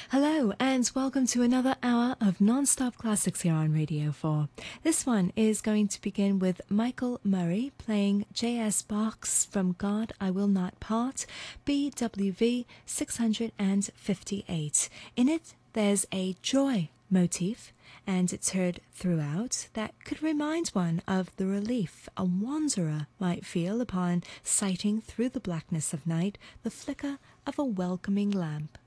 Hello and welcome to another hour of non-stop classics here on Radio 4. This one is going to begin with Michael Murray playing J.S. Bach's From God I Will Not Part, BWV 658. In it, there's a joy motif, and it's heard throughout that could remind one of the relief a wanderer might feel upon sighting through the blackness of night the flicker of a welcoming lamp.